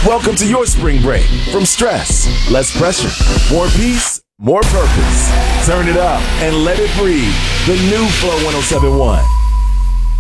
Welcome to your spring break. From stress, less pressure, more peace, more purpose. Turn it up and let it breathe. The new Flow 1071.